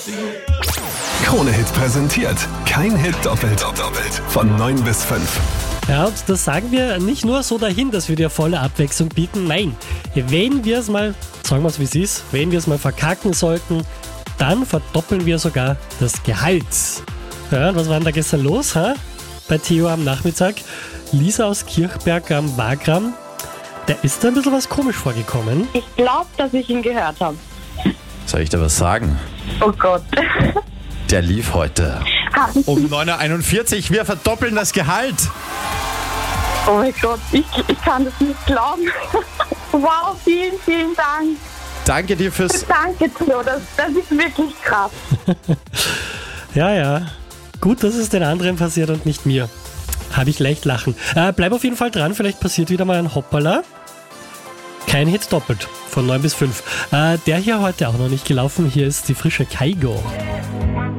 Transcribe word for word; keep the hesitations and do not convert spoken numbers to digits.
Krone-Hit präsentiert. Kein Hit doppelt. doppelt. Von neun bis fünf. Ja, und das sagen wir nicht nur so dahin, dass wir dir volle Abwechslung bieten. Nein, wenn wir es mal, sagen wir es wie es ist, wenn wir es mal verkacken sollten, dann verdoppeln wir sogar das Gehalt. Ja, was war denn da gestern los, ha? Bei Theo am Nachmittag? Lisa aus Kirchberg am Wagram, der ist da ein bisschen was komisch vorgekommen. Ich glaube, dass ich ihn gehört habe. Soll ich dir was sagen? Oh Gott. Der lief heute Haben um neun Uhr einundvierzig. Wir verdoppeln das Gehalt. Oh mein Gott, ich, ich kann das nicht glauben. Wow, vielen, vielen Dank. Danke dir fürs... Danke, Theo, das, das ist wirklich krass. Ja, ja. Gut, dass es den anderen passiert und nicht mir. Habe ich leicht lachen. Äh, bleib auf jeden Fall dran, vielleicht passiert wieder mal ein Hoppala. Kein Hit doppelt, von neun bis fünf. Äh, der hier heute auch noch nicht gelaufen. Hier ist die frische Kaigo.